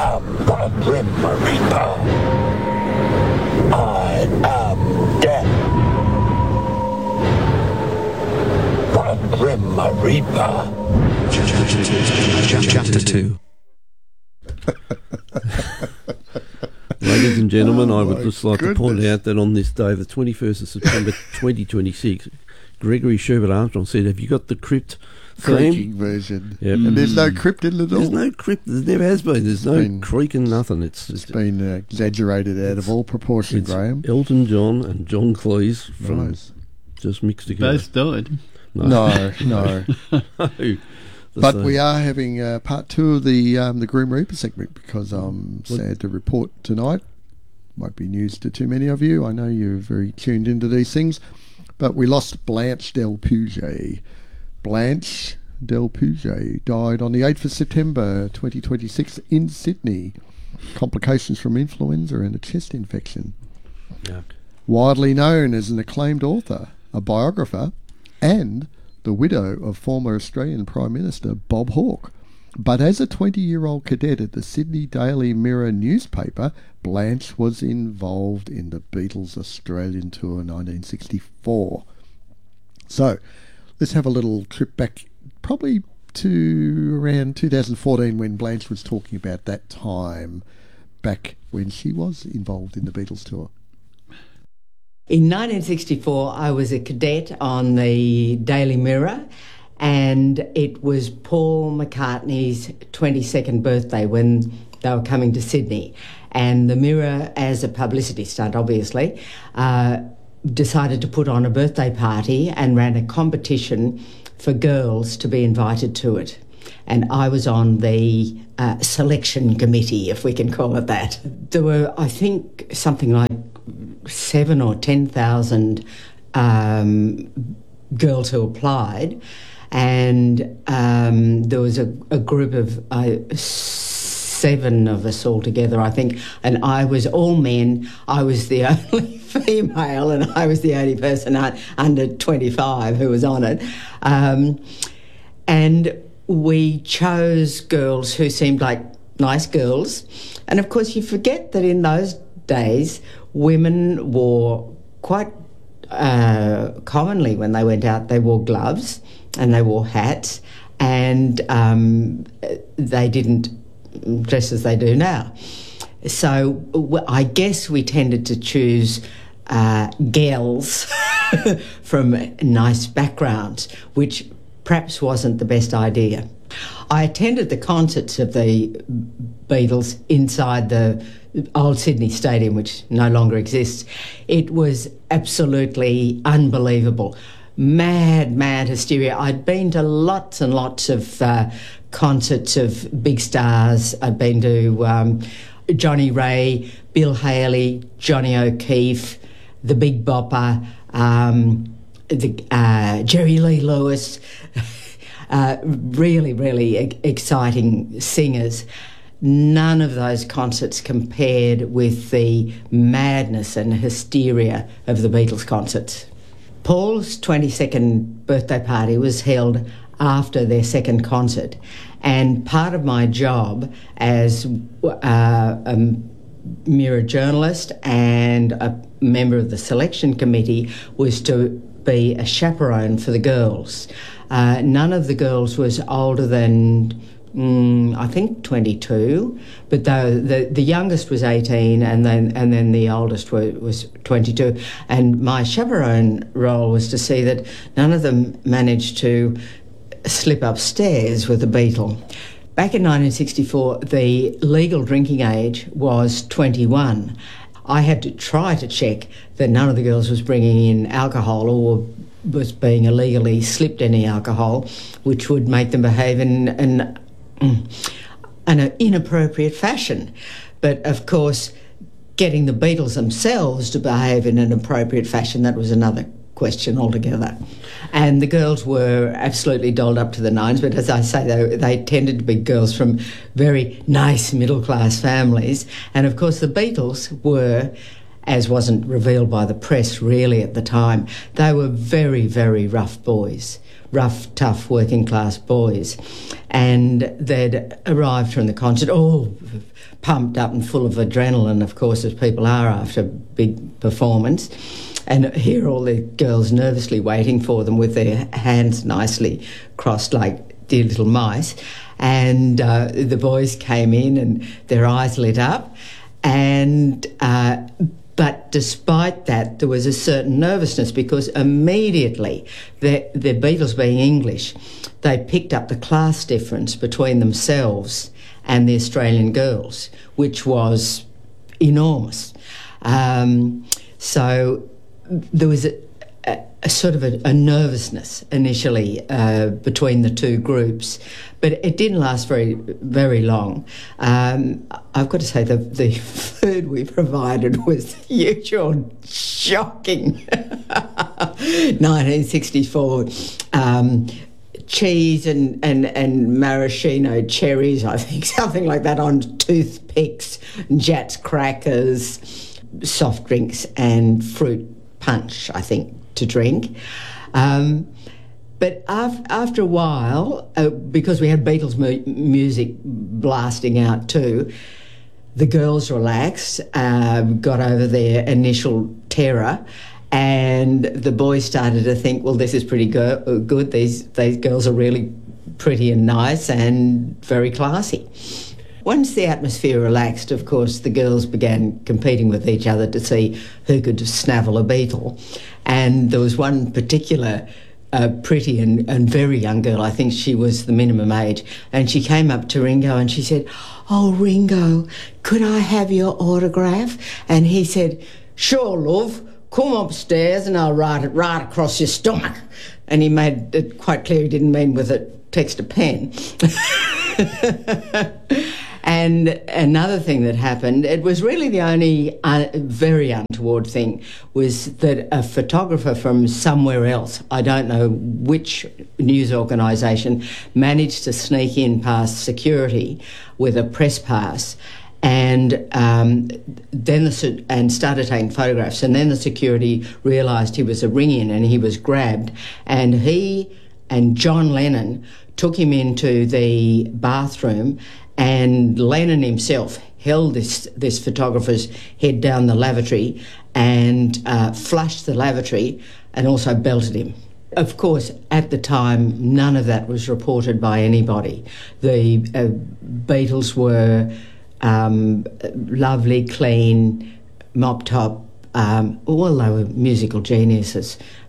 am the Grim Reaper. I am death. The Grim Reaper. Chapter 2. Ladies and gentlemen, I would just like to point out that on this day, the 21st of September 2026, Gregory Sherbert Armstrong said, "Have you got the crypt theme?" Creaking version. Yep. And there's no crypt in it at all. There's no crypt. There never has been. There's no creaking, nothing. It's been exaggerated out of all proportion, Graham. Elton John and John Cleese from just mixed together. Both died. No. But we are having part 2 of the Grim Reaper segment because I'm sad to report tonight. Might be news to too many of you. I know you're very tuned into these things. But we lost Blanche Del Puget. Blanche Del Puget died on the 8th of September 2026 in Sydney. Complications from influenza and a chest infection. Yuck. Widely known as an acclaimed author, a biographer, and the widow of former Australian Prime Minister Bob Hawke. But as a 20-year-old cadet at the Sydney Daily Mirror newspaper, Blanche was involved in the Beatles Australian tour 1964. So, let's have a little trip back probably to around 2014 when Blanche was talking about that time back when she was involved in the Beatles tour. In 1964, I was a cadet on the Daily Mirror, and it was Paul McCartney's 22nd birthday when they were coming to Sydney. And the Mirror, as a publicity stunt, obviously, decided to put on a birthday party and ran a competition for girls to be invited to it. And I was on the selection committee, if we can call it that. There were, I think, something like 7,000 or 10,000 girls who applied, and there was a group of 7 of us all together, I think, and I was all men. I was the only female, and I was the only person under 25 who was on it. And we chose girls who seemed like nice girls. And of course, you forget that in those days, women wore quite commonly when they went out, they wore gloves and they wore hats, and they didn't dress as they do now. So I guess we tended to choose girls from nice backgrounds, which perhaps wasn't the best idea. I attended the concerts of the Beatles inside the old Sydney Stadium, which no longer exists. It was absolutely unbelievable. Mad hysteria. I'd been to lots and lots of concerts of big stars. I'd been to Johnny Ray, Bill Haley, Johnny O'Keefe, the Big Bopper, Jerry Lee Lewis, really exciting singers. None of those concerts compared with the madness and hysteria of the Beatles concerts. Paul's 22nd birthday party was held after their second concert, and part of my job as a Mirror journalist and a member of the selection committee was to be a chaperone for the girls. None of the girls was older than I think 22, but the youngest was 18, and then the oldest was 22. And my chaperone role was to see that none of them managed to slip upstairs with a Beatle. Back in 1964, the legal drinking age was 21. I had to try to check that none of the girls was bringing in alcohol or was being illegally slipped any alcohol, which would make them behave in an inappropriate fashion. But of course, getting the Beatles themselves to behave in an appropriate fashion, that was another question altogether. And the girls were absolutely dolled up to the nines, but as I say, they tended to be girls from very nice middle-class families. And of course, the Beatles were as wasn't revealed by the press really at the time. They were very, very rough boys, rough, tough, working-class boys. And they'd arrived from the concert all pumped up and full of adrenaline, of course, as people are after a big performance. And here all the girls nervously waiting for them with their hands nicely crossed like dear little mice. And the boys came in and their eyes lit up. And but despite that, there was a certain nervousness because immediately, the Beatles being English, they picked up the class difference between themselves and the Australian girls, which was enormous. So there was a sort of a nervousness initially between the two groups, but it didn't last very, very long. I've got to say the food we provided was the usual shocking 1964 cheese and maraschino cherries, I think, something like that, on toothpicks, Jats crackers, soft drinks and fruit punch, I think, to drink. But after a while, because we had Beatles music blasting out too, the girls relaxed, got over their initial terror, and the boys started to think, well, this is pretty good. These girls are really pretty and nice and very classy. Once the atmosphere relaxed, of course, the girls began competing with each other to see who could snavel a Beatle. And there was one particular pretty and very young girl, I think she was the minimum age, and she came up to Ringo and she said, "Oh, Ringo, could I have your autograph?" And he said, "Sure, love, come upstairs and I'll write it right across your stomach." And he made it quite clear he didn't mean with a text a pen. And another thing that happened, it was really the only very untoward thing, was that a photographer from somewhere else, I don't know which news organisation, managed to sneak in past security with a press pass and and started taking photographs. And then the security realised he was a ring-in and he was grabbed. And he and John Lennon took him into the bathroom, and Lennon himself held this photographer's head down the lavatory and flushed the lavatory and also belted him. Of course, at the time, none of that was reported by anybody. The Beatles were lovely, clean, mop-top. Well, they were musical geniuses.